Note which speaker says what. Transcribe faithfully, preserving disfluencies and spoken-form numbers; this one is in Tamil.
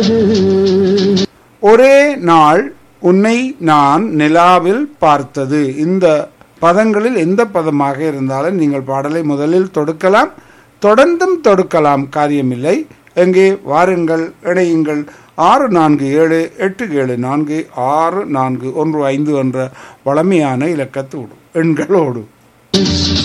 Speaker 1: ஒரே நாள் உன்னை நான் நிலாவில் பார்த்தது. இந்த பதங்களில் எந்த பதமாக இருந்தாலும் நீங்கள் பாடலை முதலில் தொடுக்கலாம், தொடர்ந்தும் தொடுக்கலாம், காரியமில்லை. எங்கே வாருங்கள், இணையுங்கள். ஆறு நான்கு ஏழு எட்டு ஏழு நான்கு ஆறு நான்கு ஒன்று ஐந்து என்ற வளமையான இலக்கத்தோடு எண்களோடு